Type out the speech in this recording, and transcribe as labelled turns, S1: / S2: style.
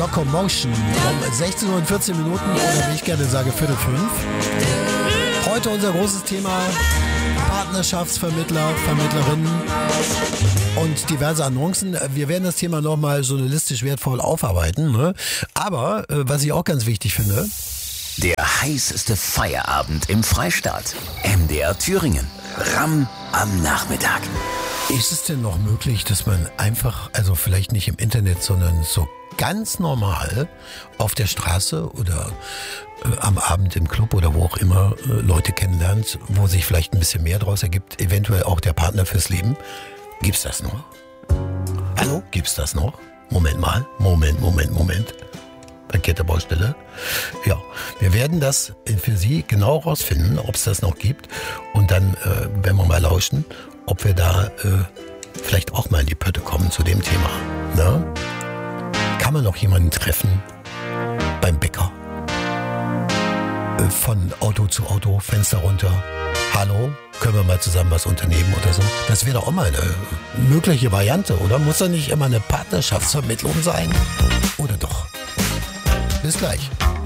S1: Commotion um 16 Uhr und 14 Minuten oder wie ich gerne sage, 4:45. Heute unser großes Thema Partnerschaftsvermittler, Vermittlerinnen und diverse Annoncen. Wir werden das Thema nochmal journalistisch wertvoll aufarbeiten. Ne? Aber was ich auch ganz wichtig finde,
S2: der heißeste Feierabend im Freistaat. MDR Thüringen. RAM am Nachmittag.
S1: ist es denn noch möglich, dass man einfach, also vielleicht nicht im Internet, sondern so ganz normal auf der Straße oder am Abend im Club oder wo auch immer Leute kennenlernt, wo sich vielleicht ein bisschen mehr draus ergibt, eventuell auch der Partner fürs Leben? Gibt's das noch? Hallo? Gibt's das noch? Moment mal. Moment. Baustelle. Ja, wir werden das für Sie genau rausfinden, ob es das noch gibt. Und dann werden wir mal lauschen, ob wir da vielleicht auch mal in die Pötte kommen zu dem Thema. Na? Kann man noch jemanden treffen beim Bäcker? Von Auto zu Auto, Fenster runter. Hallo, können wir mal zusammen was unternehmen oder so? Das wäre doch auch mal eine mögliche Variante, oder? Muss doch nicht immer eine Partnerschaftsvermittlung sein? Oder doch? Bis gleich.